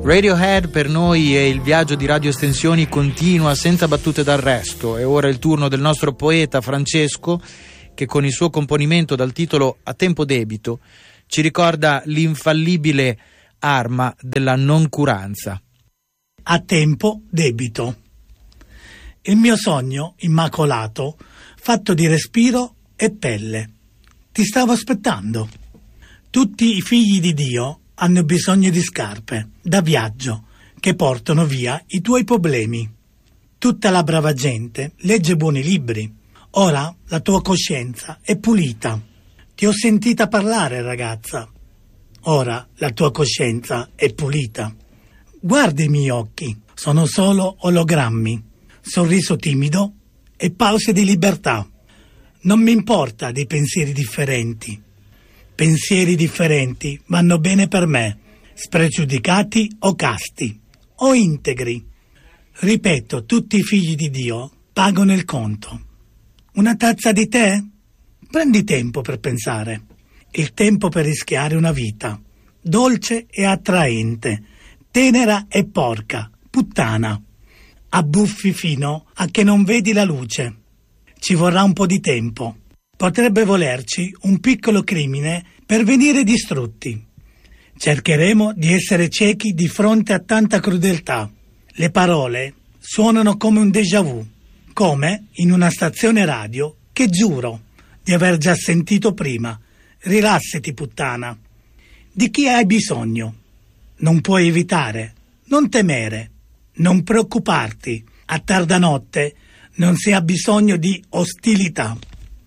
Radiohead per noi e il viaggio di Radio Estensioni continua senza battute d'arresto. È ora il turno del nostro poeta Francesco, che con il suo componimento dal titolo A tempo debito ci ricorda l'infallibile arma della noncuranza. A tempo debito. Il mio sogno immacolato, fatto di respiro e pelle. Ti stavo aspettando. Tutti i figli di Dio hanno bisogno di scarpe da viaggio che portano via i tuoi problemi. Tutta la brava gente legge buoni libri. Ora la tua coscienza è pulita. Ti ho sentita parlare, ragazza. Ora la tua coscienza è pulita. Guardi i miei occhi, sono solo ologrammi, sorriso timido e pause di libertà. Non mi importa dei pensieri differenti. Pensieri differenti vanno bene per me, spregiudicati o casti, o integri. Ripeto, tutti i figli di Dio pagano il conto. Una tazza di tè? Prendi tempo per pensare. Il tempo per rischiare una vita, dolce e attraente, tenera e porca, puttana. Abbuffi fino a che non vedi la luce. Ci vorrà un po' di tempo. Potrebbe volerci un piccolo crimine per venire distrutti. Cercheremo di essere ciechi di fronte a tanta crudeltà. Le parole suonano come un déjà vu, come in una stazione radio che giuro di aver già sentito prima. Rilassati, puttana. Di chi hai bisogno? Non puoi evitare, non temere, non preoccuparti. A tarda notte non si ha bisogno di ostilità.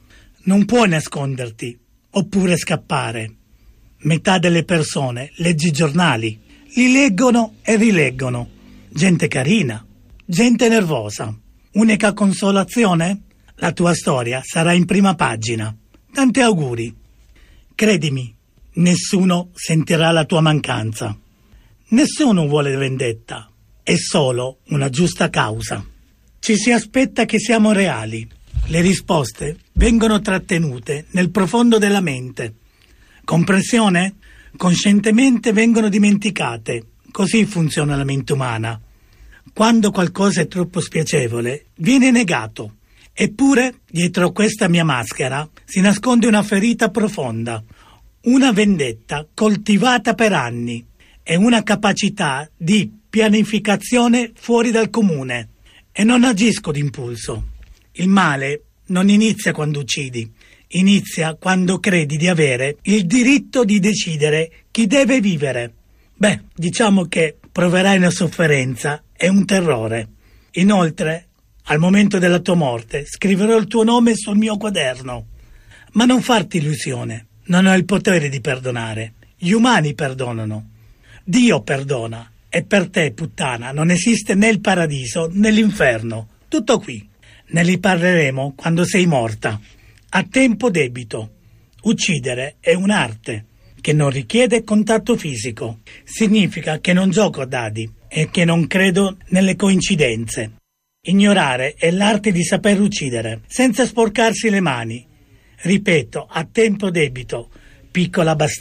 Non puoi nasconderti oppure scappare. Metà delle persone legge i giornali, li leggono e rileggono. Gente carina, gente nervosa. Unica consolazione? La tua storia sarà in prima pagina. Tanti auguri. Credimi, nessuno sentirà la tua mancanza. Nessuno vuole vendetta, è solo una giusta causa. Ci si aspetta che siamo reali. Le risposte vengono trattenute nel profondo della mente. Comprensione? Conscientemente vengono dimenticate. Così funziona la mente umana. Quando qualcosa è troppo spiacevole, viene negato. Eppure, dietro questa mia maschera, si nasconde una ferita profonda, una vendetta coltivata per anni e una capacità di pianificazione fuori dal comune. E non agisco d'impulso. Il male non inizia quando uccidi, inizia quando credi di avere il diritto di decidere chi deve vivere. Beh, diciamo che proverai una sofferenza e un terrore. Inoltre, al momento della tua morte, scriverò il tuo nome sul mio quaderno. Ma non farti illusione, non ho il potere di perdonare. Gli umani perdonano. Dio perdona. E per te, puttana, non esiste né il paradiso né l'inferno. Tutto qui. Ne riparleremo quando sei morta. A tempo debito. Uccidere è un'arte che non richiede contatto fisico. Significa che non gioco a dadi e che non credo nelle coincidenze. Ignorare è l'arte di saper uccidere senza sporcarsi le mani. Ripeto, a tempo debito, piccola bastarda.